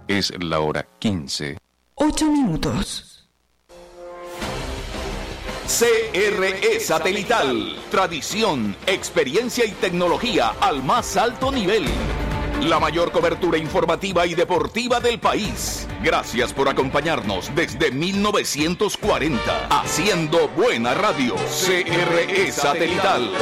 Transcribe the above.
Es la hora 15. 8 minutos. CRE Satelital. Tradición, experiencia y tecnología al más alto nivel. La mayor cobertura informativa y deportiva del país. Gracias por acompañarnos desde 1940. Haciendo buena radio. CRE Satelital.